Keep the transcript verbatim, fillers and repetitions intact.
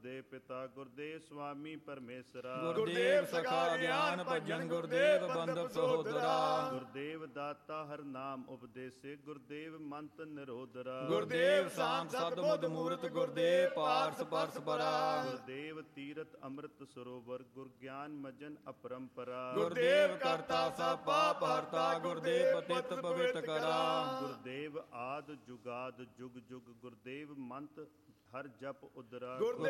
ਗੁਰਦੇਵ ਪਿਤਾ ਗੁਰਦੇਵ ਸੁਆਮੀ ਪਰਮੇਸ਼ਰਾ। ਗੁਰਦੇਵ ਸਖਾ ਗਿਆਨ ਭਜਨ ਗੁਰਦੇਵ ਬੰਧਪ ਸਹੋਦਰਾ। ਗੁਰਦੇਵ ਦਾਤਾ ਹਰ ਨਾਮ ਉਪਦੇਸੇ ਗੁਰਦੇਵ ਮੰਤ ਨਿਰੋਧਰਾ। ਗੁਰਦੇਵ ਸਾਮ ਸਦ ਮੁਦ ਮੂਰਤ ਗੁਰਦੇਵ ਪਾਰਸ ਪਰਸ ਪਰਾ। ਗੁਰਦੇਵ ਤੀਰਥ ਅੰਮ੍ਰਿਤ ਸਰੋਵਰ ਗੁਰ ਗਿਆਨ ਮਜਨ ਅਪਰੰਪਰਾ। ਗੁਰਦੇਵ ਕਰਤਾ ਸਭ ਪਾਪ ਹਰਤਾ ਗੁਰਦੇਵ ਪਤਿਤ ਪਵਿੱਤ ਕਰਾ। ਗੁਰਦੇਵ ਆਦ ਜੁਗਾਦ ਜੁਗ ਜੁਗ ਗੁਰਦੇਵ ਮੰਤ ਹਰ ਜਪ ਉਦਰਾ।